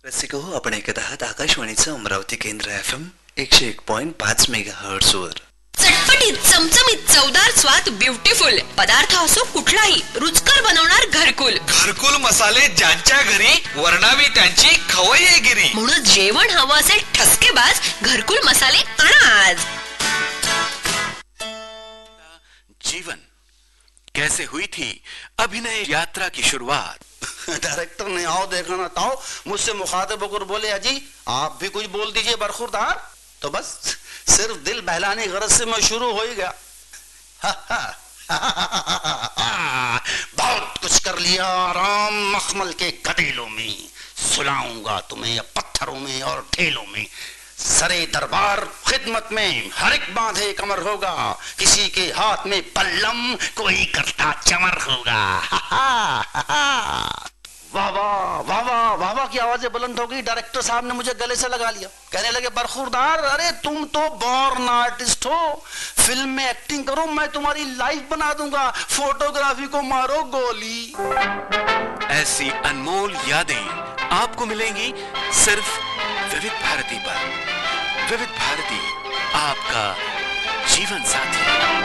रसिको आपण ऐकत आहात आकाशवाणीचं अमरावती केंद्र FM 101.5 मेगाहर्ट्झवर. चटपटीत चमचमीत चवदार स्वाद ब्युटिफुल पदार्थ असो कुठलाही रुचकर बनवणार घरकुल. घरकुल मसाले ज्यांच्या घरी वर्णावी त्यांची खवय्ये गिरी. म्हणून जेवण हवं असेल ठसकेबाज घरकुल मसाले आणा आज. जीवन कैसे हुई थी अभिनय यात्रा की शुरुआत. डायरेक्टर ने आओ देखा ना ताओ मुझसे मुखातिब होकर बोले अजी आप भी कुछ बोल दीजिए बरखुरदार. तो बस सिर्फ दिल बहलाने गरज से मैं शुरू हो ही गया. बहुत कुछ कर लिया राम मखमल के कटीलों में, सुलाऊंगा तुम्हें पत्थरों में और ढेलों में. सरे दरबार खिदमत में हर एक बांधे कमर होगा, किसी के हाथ में पल्लम कोई करता चमर होगा. वाह वाह वाह वाह वाह वाह की आवाजें बुलंद हो गई. डायरेक्टर साहब ने मुझे गले से लगा लिया. कहने लगे बरखुरदार अरे तुम तो बॉर्न आर्टिस्ट हो, फिल्म में एक्टिंग करो मैं तुम्हारी लाइफ बना दूंगा, फोटोग्राफी को मारो गोली. ऐसी अनमोल यादें आपको मिलेंगी सिर्फ विविध भारती पर. विविध भारती आपका जीवन साथी.